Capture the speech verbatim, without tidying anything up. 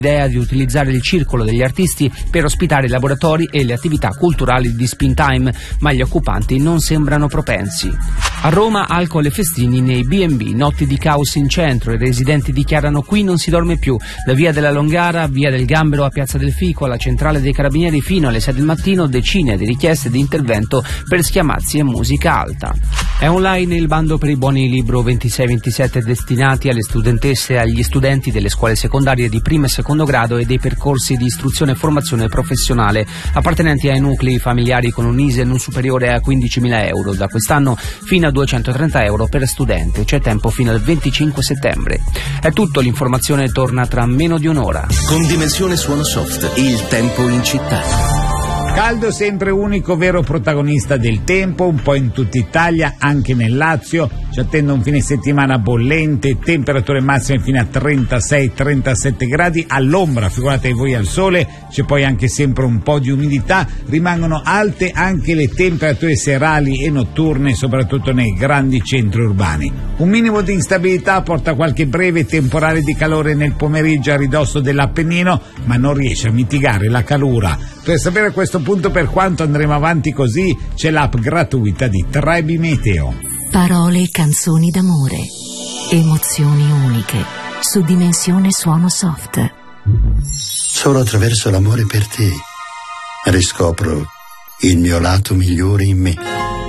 L'idea di utilizzare il circolo degli artisti per ospitare i laboratori e le attività culturali di Springtime, ma gli occupanti non sembrano propensi. A Roma alcol e festini nei bi e bi, notti di caos in centro, i residenti dichiarano qui non si dorme più. Da via della Longara, via del Gambero a piazza del Fico, alla centrale dei carabinieri fino alle sei del mattino, decine di richieste di intervento per schiamazzi e musica alta. È online il bando per i buoni libro ventisei ventisette destinati alle studentesse e agli studenti delle scuole secondarie di primo e secondo grado e dei percorsi di istruzione e formazione professionale appartenenti ai nuclei familiari con un I S E E non superiore a quindicimila euro, da quest'anno fino a duecentotrenta euro per studente. C'è tempo fino al venticinque settembre. È tutto, l'informazione torna tra meno di un'ora. Con Dimensione Suono Soft, il tempo in città. Caldo sempre unico vero protagonista del tempo, un po' in tutta Italia, anche nel Lazio. Ci attende un fine settimana bollente, temperature massime fino a trentasei trentasette gradi, all'ombra, figuratevi voi al sole, c'è poi anche sempre un po' di umidità, rimangono alte anche le temperature serali e notturne, soprattutto nei grandi centri urbani. Un minimo di instabilità porta qualche breve temporale di calore nel pomeriggio a ridosso dell'Appennino, ma non riesce a mitigare la calura. Per sapere a questo punto per quanto andremo avanti così, c'è l'app gratuita di Trebi Meteo. Parole e canzoni d'amore, emozioni uniche, su Dimensione Suono Soft. Solo attraverso l'amore per te riscopro il mio lato migliore in me.